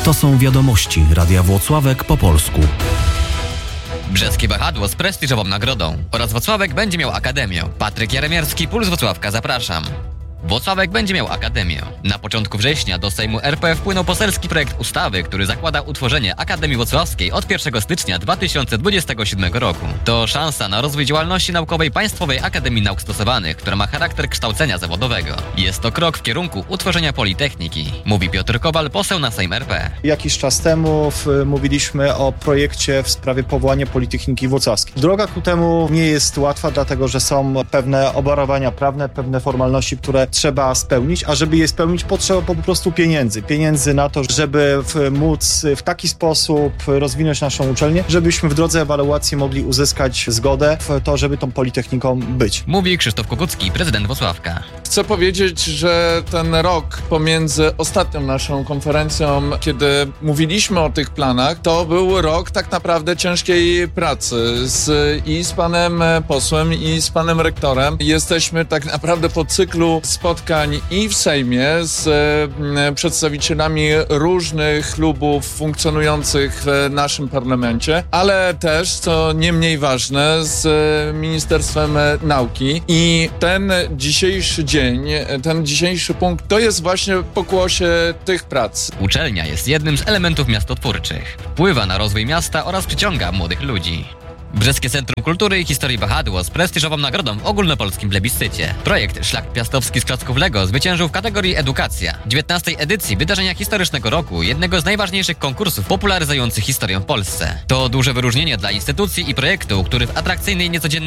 To są wiadomości Radia Włocławek po polsku. Brzeskie wahadło z prestiżową nagrodą oraz Włocławek będzie miał akademię. Patryk Jeremiarski, Puls Włocławka, zapraszam. Włocławek będzie miał akademię. Na początku września do Sejmu RP wpłynął poselski projekt ustawy, który zakłada utworzenie Akademii Włocławskiej od 1 stycznia 2027 roku. To szansa na rozwój działalności naukowej Państwowej Akademii Nauk Stosowanych, która ma charakter kształcenia zawodowego. Jest to krok w kierunku utworzenia Politechniki, mówi Piotr Kowal, poseł na Sejm RP. Jakiś czas temu mówiliśmy o projekcie w sprawie powołania Politechniki Włocławskiej. Droga ku temu nie jest łatwa, dlatego że są pewne obwarowania prawne, pewne formalności, które trzeba spełnić, a żeby je spełnić, potrzeba po prostu pieniędzy. Pieniędzy na to, żeby móc w taki sposób rozwinąć naszą uczelnię, żebyśmy w drodze ewaluacji mogli uzyskać zgodę w to, żeby tą Politechniką być. Mówi Krzysztof Kukucki, prezydent Włocławka. Chcę powiedzieć, że ten rok pomiędzy ostatnią naszą konferencją, kiedy mówiliśmy o tych planach, to był rok tak naprawdę ciężkiej pracy i z panem posłem, i z panem rektorem. Jesteśmy tak naprawdę po cyklu spotkań i w Sejmie z przedstawicielami różnych klubów funkcjonujących w naszym parlamencie, ale też, co nie mniej ważne, z Ministerstwem Nauki. I ten dzisiejszy dzień, ten dzisiejszy punkt, to jest właśnie pokłosie tych prac. Uczelnia jest jednym z elementów miastotwórczych. Wpływa na rozwój miasta oraz przyciąga młodych ludzi. Brzeskie Centrum Kultury i Historii wahadło z prestiżową nagrodą w ogólnopolskim plebiscycie. Projekt Szlak Piastowski z klocków Lego zwyciężył w kategorii Edukacja, 19. edycji wydarzenia historycznego roku, jednego z najważniejszych konkursów popularyzujących historię w Polsce. To duże wyróżnienie dla instytucji i projektu, który w atrakcyjnej, niecodziennej